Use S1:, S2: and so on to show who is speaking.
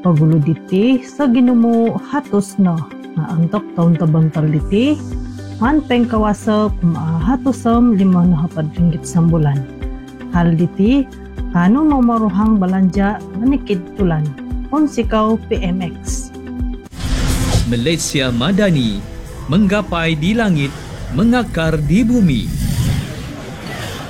S1: Pagulo diti sa ginumo hatos na nga antok taon tabantal diti man pengkawasa kumahatosam 5 sa bulan. Hal diti kano mamaruhang balanja manikid tulan sikaw PMX.
S2: Malaysia Madani, menggapay di langit, mengakar di bumi.